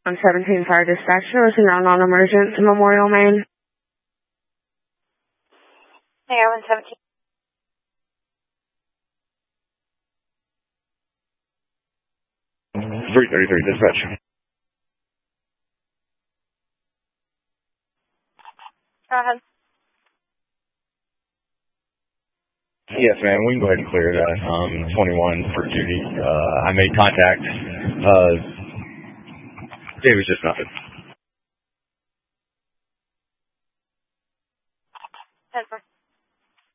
117 Fire Dispatch, noticing a non-emergent to Memorial, Maine. Hey, 117. Three 33 dispatch. Go ahead. Yes, ma'am. We can go ahead and clear that. 21 for duty. I made contact. It was just nothing.